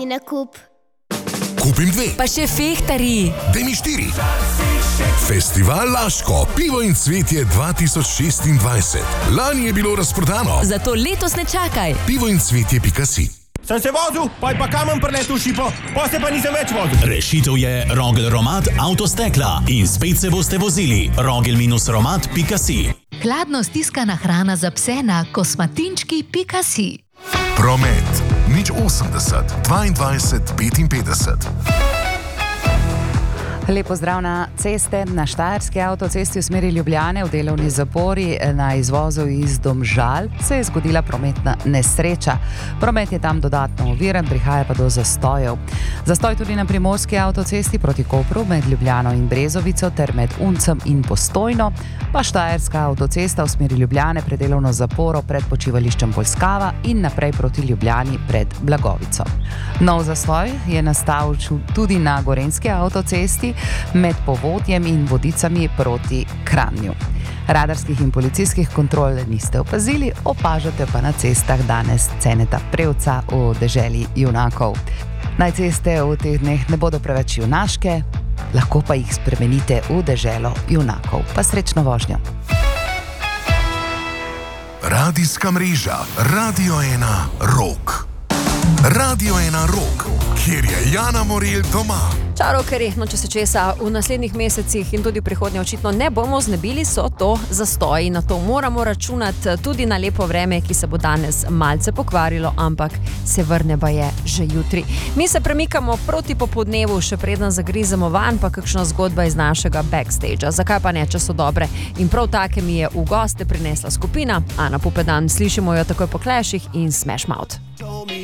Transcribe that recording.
nakup. Kupim 2. Pa še fehtari. Daj mi 4. Festival Laško, pivo in cvetje 2026. Lani je bilo razprodano. Zato letos ne čakaj. pivoincvetje.si. Sem se vozil, pa kamen preletel šipo, pa se pa nisem več vozil. Rešitev je Rogel Romat Avtostekla in spet se boste vozili. Rogel-romat.si. Hladno stiskana hrana za pse na kosmatinčki.si. Promet. 080 22 55. Lep pozdrav na ceste. Na Štajerski avtocesti v smeri Ljubljane v delovni zapori na izvozu iz Domžal se je zgodila prometna nesreča. Promet je tam dodatno oviran, prihaja pa do zastojev. Zastoj tudi na primorski avtocesti proti Kopru med Ljubljano in Brezovico ter med Uncem in Postojno, pa Štajerska avtocesta v smeri Ljubljane pred delovno zaporo pred počivališčem Poljskava in naprej proti Ljubljani pred Blagovico. Nov zastoj je nastal tudi na Gorenjski avtocesti med Povodjem in Vodicami proti Kranju. Radarskih in policijskih kontrol niste opazili, opažate pa na cestah danes Ceneta Prevca v deželi junakov. Naj ceste v teh dneh ne bodo preveč junaške, lahko pa jih spremenite v deželo junakov. Pa srečno vožnjo. Radijska mreža Radio 1 Rok. Radio 1 Rok, kjer je Jana Morelj doma. Čarovkerji, če se česa v naslednjih mesecih in tudi prihodnje očitno ne bomo znebili, so to zastoji. Na to moramo računati, tudi na lepo vreme, ki se bo danes malce pokvarilo, ampak se vrne baje že jutri. Mi se premikamo proti popoldnevu, še preden zagrizemo van, pa kakšna zgodba iz našega backstagea. Zakaj pa ne, če so dobre? In prav take mi je v goste prinesla skupina Ana Pupedan. Slišimo jo takoj po Clashih in Smash Mouth.